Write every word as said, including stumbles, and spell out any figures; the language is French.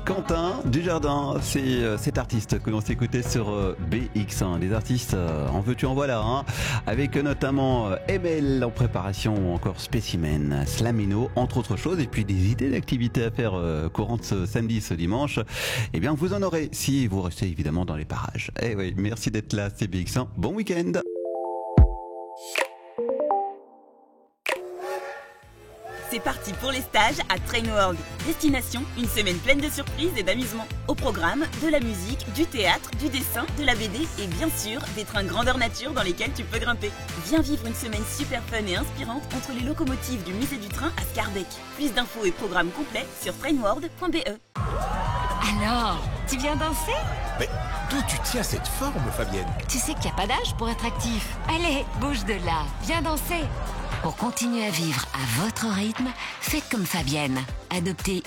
Quentin Dujardin, c'est euh, cet artiste que l'on s'écoutait sur euh, B X un. Des artistes, euh, en veux-tu, en voilà, hein, avec euh, notamment euh, M L en préparation ou encore Spécimen, Slamino, entre autres choses, et puis des idées d'activités à faire euh, courantes ce samedi, ce dimanche. Eh bien, vous en aurez si vous restez évidemment dans les parages. Eh oui, merci d'être là, c'est B X un. Bon week-end. C'est parti pour les stages à Train World. Destination, une semaine pleine de surprises et d'amusement. Au programme, de la musique, du théâtre, du dessin, de la B D et bien sûr, des trains grandeur nature dans lesquels tu peux grimper. Viens vivre une semaine super fun et inspirante entre les locomotives du musée du train à Scarbeck. Plus d'infos et programmes complets sur trainworld point b e. Alors, tu viens danser? Mais d'où tu tiens cette forme, Fabienne? Tu sais qu'il n'y a pas d'âge pour être actif. Allez, bouge de là, viens danser. Pour continuer à vivre à votre rythme, faites comme Fabienne. Adoptez